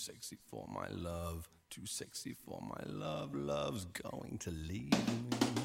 sexy for my love, too sexy for my love. Love's going to leave me.